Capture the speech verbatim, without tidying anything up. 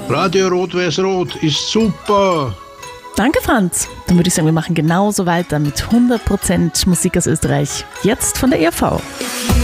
Radio Rot-Weiß-Rot ist super. Danke, Franz. Dann würde ich sagen, wir machen genauso weiter mit hundert Prozent Musik aus Österreich. Jetzt von der E R V.